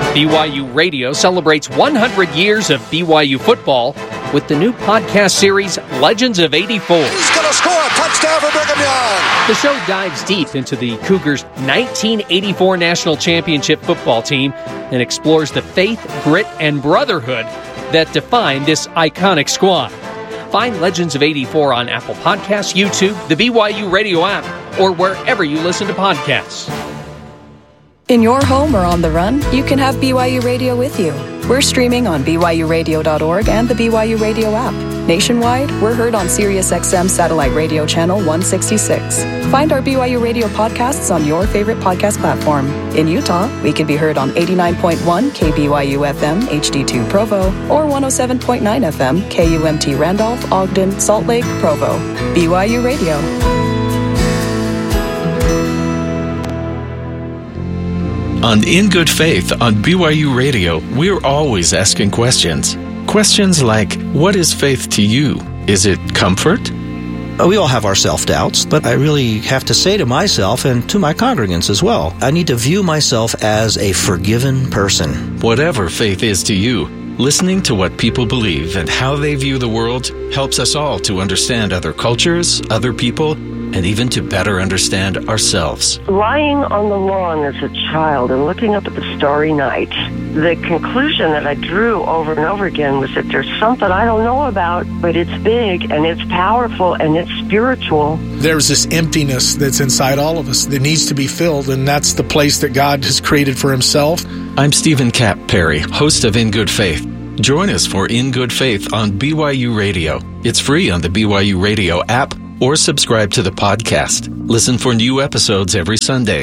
BYU Radio celebrates 100 years of BYU football with the new podcast series, Legends of '84. He's going to score a touchdown for Brigham Young. The show dives deep into the Cougars' 1984 National Championship football team and explores the faith, grit, and brotherhood that define this iconic squad. Find Legends of '84 on Apple Podcasts, YouTube, the BYU Radio app, or wherever you listen to podcasts. In your home or on the run, you can have BYU Radio with you. We're streaming on BYURadio.org and the BYU Radio app. Nationwide, we're heard on SiriusXM Satellite Radio Channel 166. Find our BYU Radio podcasts on your favorite podcast platform. In Utah, we can be heard on 89.1 KBYU FM HD2 Provo or 107.9 FM KUMT Randolph, Ogden, Salt Lake, Provo. BYU Radio. On In Good Faith on BYU Radio, we're always asking questions. Questions like, what is faith to you? Is it comfort? We all have our self-doubts, but I really have to say to myself and to my congregants as well, I need to view myself as a forgiven person. Whatever faith is to you, listening to what people believe and how they view the world helps us all to understand other cultures, other people, and even to better understand ourselves. Lying on the lawn as a child and looking up at the starry night, the conclusion that I drew over and over again was that there's something I don't know about, but it's big and it's powerful and it's spiritual. There's this emptiness that's inside all of us that needs to be filled, and that's the place that God has created for himself. I'm Stephen Cap Perry, host of In Good Faith. Join us for In Good Faith on BYU Radio. It's free on the BYU Radio app, or subscribe to the podcast. Listen for new episodes every Sunday.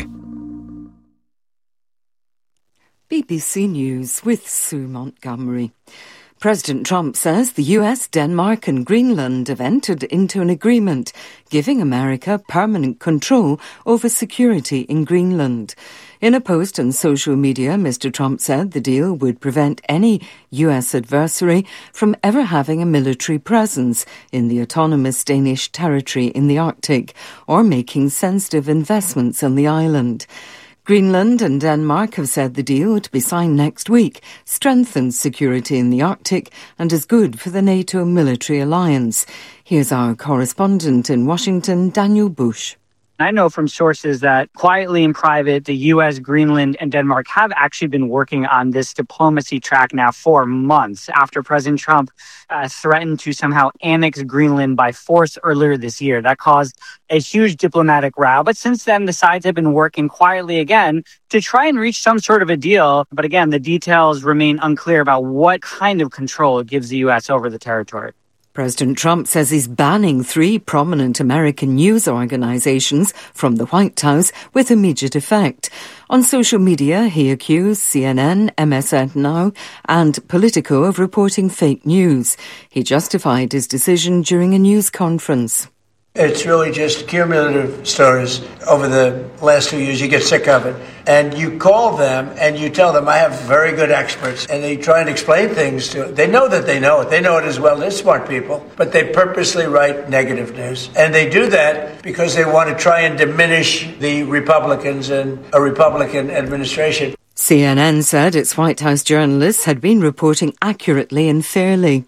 BBC News with Sue Montgomery. President Trump says the US, Denmark and Greenland have entered into an agreement giving America permanent control over security in Greenland. In a post on social media, Mr. Trump said the deal would prevent any US adversary from ever having a military presence in the autonomous Danish territory in the Arctic or making sensitive investments on the island. Greenland and Denmark have said the deal, to be signed next week, strengthens security in the Arctic and is good for the NATO military alliance. Here's our correspondent in Washington, Daniel Bush. I know from sources that quietly in private, the U.S., Greenland, and Denmark have actually been working on this diplomacy track now for months after President Trump threatened to somehow annex Greenland by force earlier this year. That caused a huge diplomatic row. But since then, the sides have been working quietly again to try and reach some sort of a deal. But again, the details remain unclear about what kind of control it gives the U.S. over the territory. President Trump says he's banning 3 prominent American news organizations from the White House with immediate effect. On social media, he accused CNN, MSN Now, and Politico of reporting fake news. He justified his decision during a news conference. It's really just cumulative stories over the last 2 years. You get sick of it. And you call them and you tell them, I have very good experts. And they try and explain things to it. They know that they know it. They know it as well. They're smart people. But they purposely write negative news. And they do that because they want to try and diminish the Republicans and a Republican administration. CNN said its White House journalists had been reporting accurately and fairly.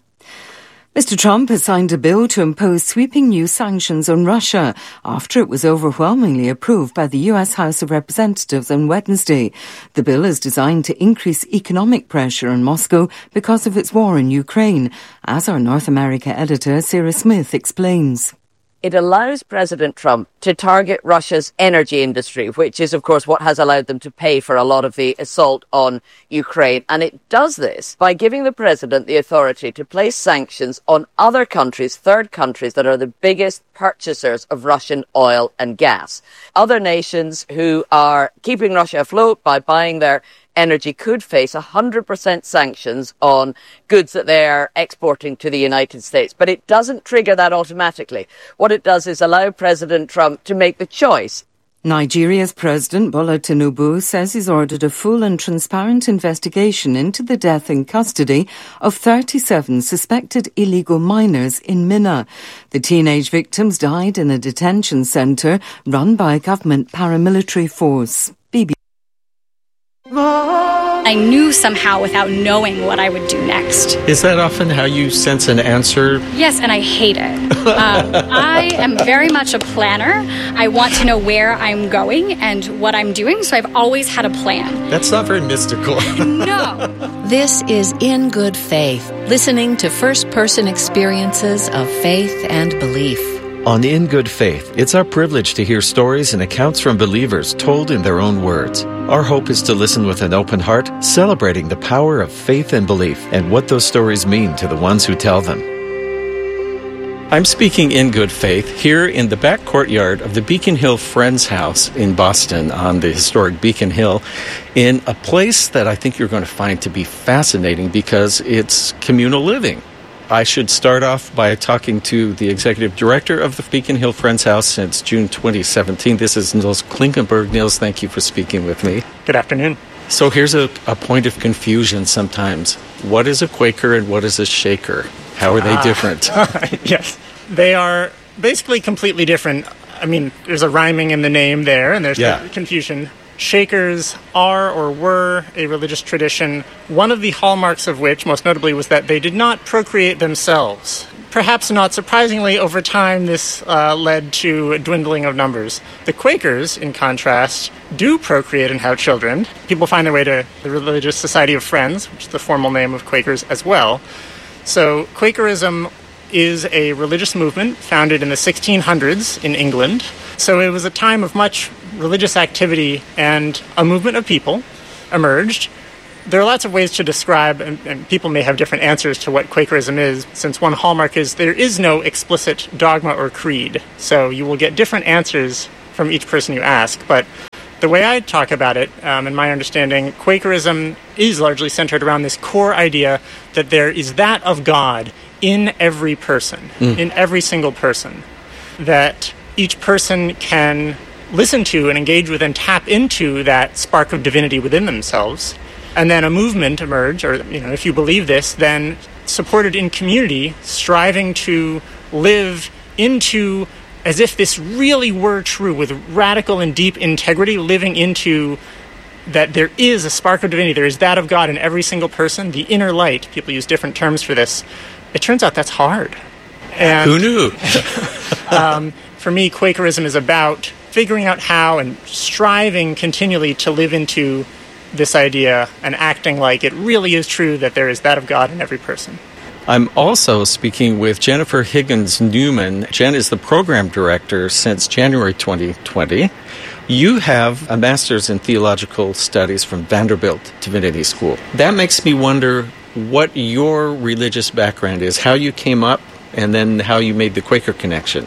Mr. Trump has signed a bill to impose sweeping new sanctions on Russia after it was overwhelmingly approved by the U.S. House of Representatives on Wednesday. The bill is designed to increase economic pressure on Moscow because of its war in Ukraine, as our North America editor Sarah Smith explains. It allows President Trump to target Russia's energy industry, which is, of course, what has allowed them to pay for a lot of the assault on Ukraine. And it does this by giving the president the authority to place sanctions on other countries, third countries, that are the biggest purchasers of Russian oil and gas. Other nations who are keeping Russia afloat by buying their energy could face 100% sanctions on goods that they are exporting to the United States. But it doesn't trigger that automatically. What it does is allow President Trump to make the choice. Nigeria's President Bola Tinubu says he's ordered a full and transparent investigation into the death in custody of 37 suspected illegal minors in Minna. The teenage victims died in a detention centre run by a government paramilitary force. I I knew somehow without knowing what I would do next. Is that often how you sense an answer? Yes, and I hate it. I am very much a planner. I want to know where I'm going and what I'm doing, so I've always had a plan. That's not very mystical. No. This is In Good Faith, listening to first-person experiences of faith and belief. On In Good Faith, it's our privilege to hear stories and accounts from believers told in their own words. Our hope is to listen with an open heart, celebrating the power of faith and belief and what those stories mean to the ones who tell them. I'm speaking in good faith here in the back courtyard of the Beacon Hill Friends House in Boston on the historic Beacon Hill, in a place that I think you're going to find to be fascinating because it's communal living. I should start off by talking to the executive director of the Beacon Hill Friends House since June 2017. This is Nils Klinkenberg. Nils, thank you for speaking with me. Good afternoon. So here's a point of confusion sometimes. What is a Quaker and what is a Shaker? How are they different? Yes, they are basically completely different. I mean, there's a rhyming in the name there, and there's confusion. Shakers are or were a religious tradition, one of the hallmarks of which, most notably, was that they did not procreate themselves. Perhaps not surprisingly, over time, this led to a dwindling of numbers. The Quakers, in contrast, do procreate and have children. People find their way to the Religious Society of Friends, which is the formal name of Quakers as well. So Quakerism is a religious movement founded in the 1600s in England. So it was a time of much religious activity, and a movement of people emerged. There are lots of ways to describe, and people may have different answers to what Quakerism is, since one hallmark is there is no explicit dogma or creed. So you will get different answers from each person you ask. But the way I talk about it, in my understanding, Quakerism is largely centered around this core idea that there is that of God in every person, in every single person, that each person can listen to and engage with and tap into that spark of divinity within themselves. And then a movement emerge, or if you believe this, then supported in community, striving to live into as if this really were true, with radical and deep integrity, living into that there is a spark of divinity, there is that of God in every single person, the inner light. People use different terms for this. It turns out that's hard. And who knew? For me, Quakerism is about figuring out how and striving continually to live into this idea and acting like it really is true that there is that of God in every person. I'm also speaking with Jennifer Higgins Newman. Jen is the program director since January 2020. You have a master's in theological studies from Vanderbilt Divinity School. That makes me wonder what your religious background is, how you came up, and then how you made the Quaker connection.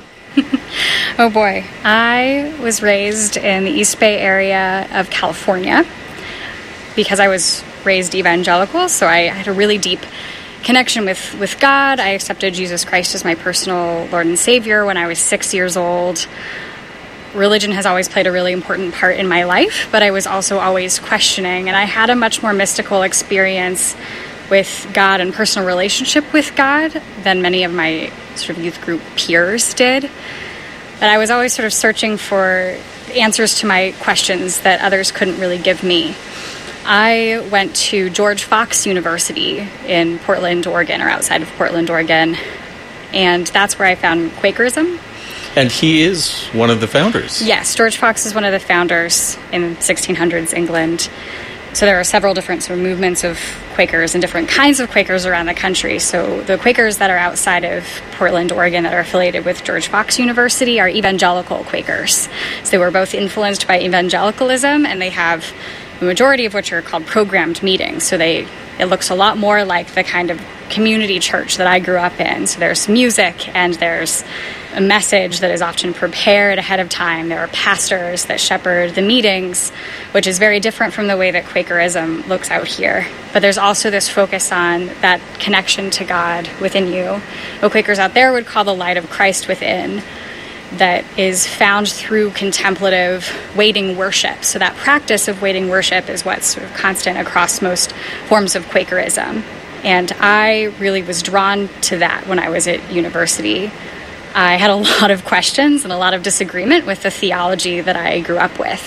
Oh boy. I was raised in the East Bay area of California because I was raised evangelical, so I had a really deep connection with God. I accepted Jesus Christ as my personal Lord and Savior when I was 6 years old. Religion has always played a really important part in my life, but I was also always questioning, and I had a much more mystical experience with God and personal relationship with God than many of my sort of youth group peers did. But I was always sort of searching for answers to my questions that others couldn't really give me. I went to George Fox University in Portland, Oregon, or outside of Portland, Oregon, and that's where I found Quakerism. And he is one of the founders. Yes, George Fox is one of the founders in 1600s England. So there are several different sort of movements of Quakers and different kinds of Quakers around the country. So the Quakers that are outside of Portland, Oregon, that are affiliated with George Fox University are evangelical Quakers. So they were both influenced by evangelicalism, and they have the majority of which are called programmed meetings. So it looks a lot more like the kind of community church that I grew up in. So there's music and there's a message that is often prepared ahead of time. There are pastors that shepherd the meetings, which is very different from the way that Quakerism looks out here. But there's also this focus on that connection to God within you. What Quakers out there would call the light of Christ within, that is found through contemplative waiting worship. So that practice of waiting worship is what's sort of constant across most forms of Quakerism. And I really was drawn to that when I was at university. I had a lot of questions and a lot of disagreement with the theology that I grew up with.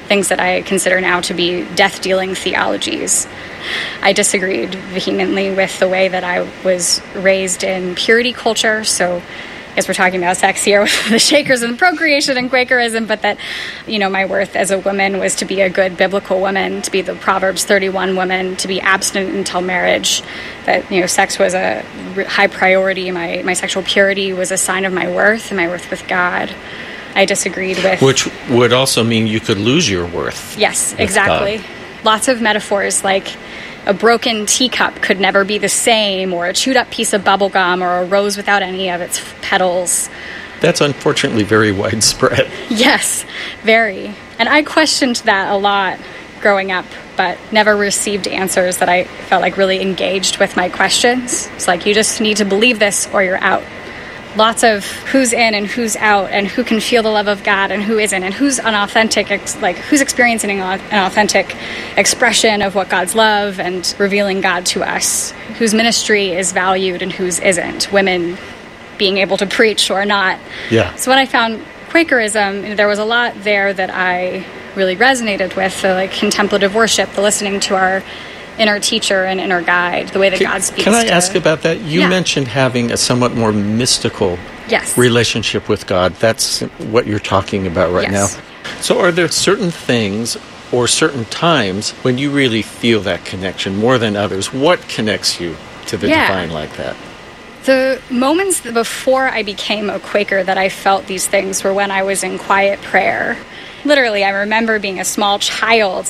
things that I consider now to be death-dealing theologies. I disagreed vehemently with the way that I was raised in purity culture, so I guess we're talking about sex here with the Shakers and procreation and Quakerism, but that, my worth as a woman was to be a good biblical woman, to be the Proverbs 31 woman, to be abstinent until marriage, that, sex was a high priority. My sexual purity was a sign of my worth and my worth with God. I disagreed with... Which would also mean you could lose your worth. Yes, exactly. God. Lots of metaphors like a broken teacup could never be the same, or a chewed up piece of bubble gum, or a rose without any of its petals. That's unfortunately very widespread. Yes, very. And I questioned that a lot growing up, but never received answers that I felt like really engaged with my questions. It's like, you just need to believe this or you're out. Lots of who's in and who's out, and who can feel the love of God and who isn't, and who's who's experiencing an authentic expression of what God's love and revealing God to us, whose ministry is valued and whose isn't, women being able to preach or not. Yeah. So when I found Quakerism, there was a lot there that I really resonated with, the contemplative worship, the listening to our inner teacher and inner guide, the way that God speaks. Can I ask about that? You mentioned having a somewhat more mystical relationship with God. That's what you're talking about right now. So are there certain things or certain times when you really feel that connection more than others? What connects you to the divine like that? The moments before I became a Quaker that I felt these things were when I was in quiet prayer. Literally, I remember being a small child,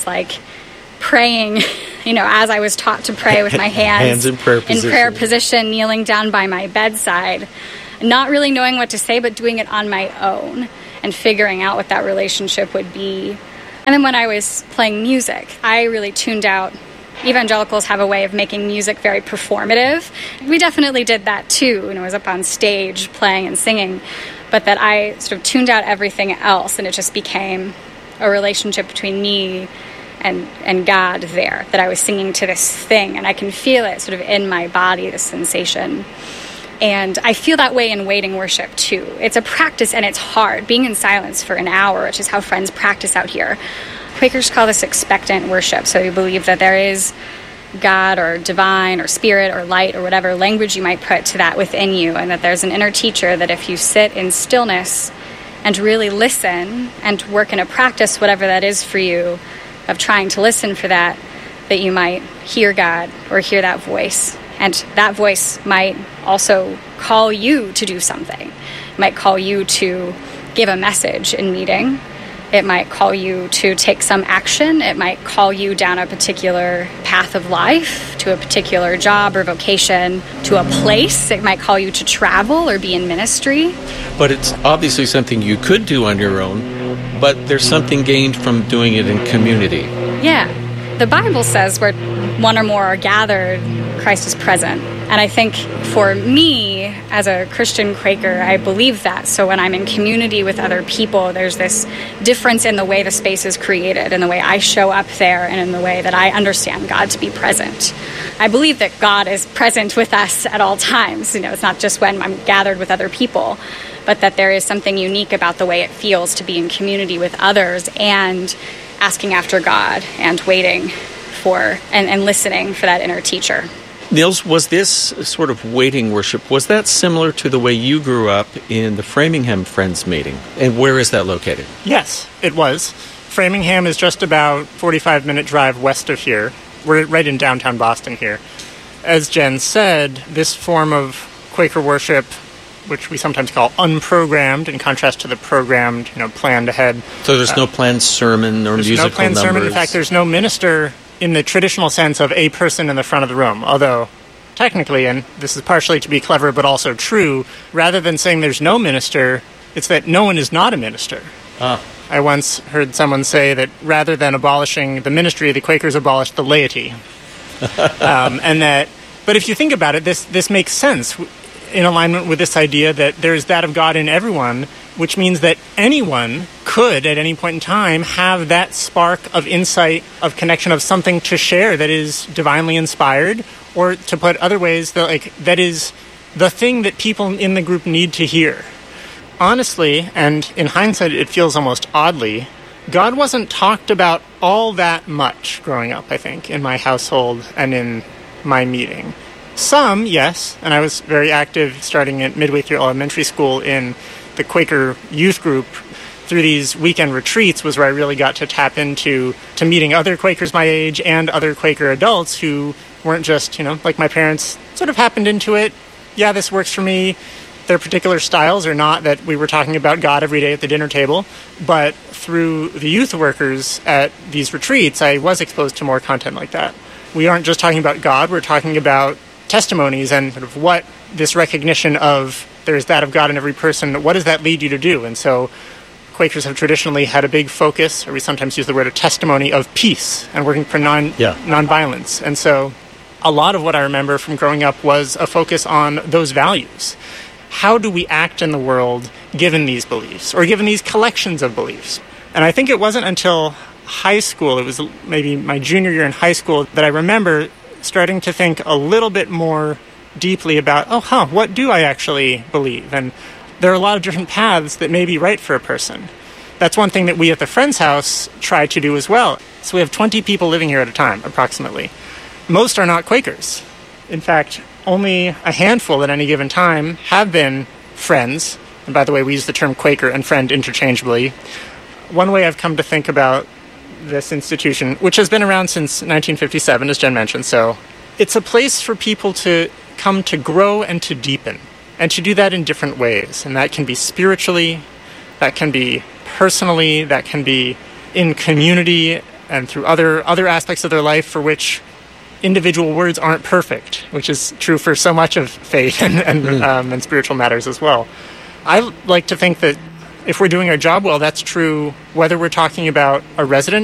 praying, as I was taught to pray with my hands in prayer position, kneeling down by my bedside, not really knowing what to say, but doing it on my own and figuring out what that relationship would be. And then when I was playing music, I really tuned out. Evangelicals have a way of making music very performative. We definitely did that too, I was up on stage playing and singing, but that I sort of tuned out everything else, and it just became a relationship between me and God there, that I was singing to this thing, and I can feel it sort of in my body, this sensation. And I feel that way in waiting worship too. It's a practice, and it's hard. Being in silence for an hour, which is how Friends practice out here. Quakers call this expectant worship, so we believe that there is God or divine or spirit or light or whatever language you might put to that within you, and that there's an inner teacher that if you sit in stillness and really listen and work in a practice, whatever that is for you, of trying to listen for that you might hear God or hear that voice. And that voice might also call you to do something. It might call you to give a message in meeting. It might call you to take some action. It might call you down a particular path of life, to a particular job or vocation, to a place. It might call you to travel or be in ministry. But it's obviously something you could do on your own, but there's something gained from doing it in community. Yeah. The Bible says where one or more are gathered, Christ is present. And I think for me, as a Christian Quaker, I believe that. So when I'm in community with other people, there's this difference in the way the space is created, in the way I show up there, and in the way that I understand God to be present. I believe that God is present with us at all times. It's not just when I'm gathered with other people, but that there is something unique about the way it feels to be in community with others and asking after God and waiting for and listening for that inner teacher. Nils, was this sort of waiting worship, was that similar to the way you grew up in the Framingham Friends meeting? And where is that located? Yes, it was. Framingham is just about 45-minute drive west of here. We're right in downtown Boston here. As Jen said, this form of Quaker worship, which we sometimes call unprogrammed, in contrast to the programmed, planned ahead. So there's no planned sermon or musical numbers? There's no planned sermon. In fact, there's no minister in the traditional sense of a person in the front of the room, although technically, and this is partially to be clever but also true, rather than saying there's no minister, it's that no one is not a minister. I once heard someone say that rather than abolishing the ministry, the Quakers abolished the laity. But if you think about it, this makes sense in alignment with this idea that there's that of God in everyone, which means that anyone could, at any point in time, have that spark of insight, of connection, of something to share that is divinely inspired, or to put other ways, that is the thing that people in the group need to hear. Honestly, and in hindsight it feels almost oddly, God wasn't talked about all that much growing up, I think, in my household and in my meeting. Some, yes, and I was very active starting at midway through elementary school in the Quaker youth group. Through these weekend retreats was where I really got to tap into meeting other Quakers my age and other Quaker adults who weren't just, like my parents, sort of happened into it. Yeah, this works for me. Their particular styles are not that we were talking about God every day at the dinner table, but through the youth workers at these retreats, I was exposed to more content like that. We aren't just talking about God, we're talking about testimonies and sort of what this recognition of there's that of God in every person, what does that lead you to do? And so Quakers have traditionally had a big focus, or we sometimes use the word a testimony of peace and working for nonviolence. And so a lot of what I remember from growing up was a focus on those values. How do we act in the world given these beliefs, or given these collections of beliefs? And I think it wasn't until high school, it was maybe my junior year in high school, that I remember starting to think a little bit more deeply about, what do I actually believe? And there are a lot of different paths that may be right for a person. That's one thing that we at the Friends House try to do as well. So we have 20 people living here at a time, approximately. Most are not Quakers. In fact, only a handful at any given time have been friends. And by the way, we use the term Quaker and friend interchangeably. One way I've come to think about this institution, which has been around since 1957, as Jen mentioned, so it's a place for people to come to grow and to deepen, and to do that in different ways. And that can be spiritually, that can be personally, that can be in community, and through other aspects of their life for which individual words aren't perfect, which is true for so much of faith and spiritual matters as well. I like to think that if we're doing our job well, that's true whether we're talking about a resident